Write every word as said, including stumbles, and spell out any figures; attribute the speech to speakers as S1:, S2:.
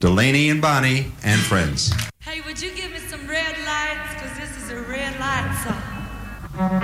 S1: Delaney and Bonnie and Friends.
S2: Hey, would you give me some red lights? Because this is a red light song.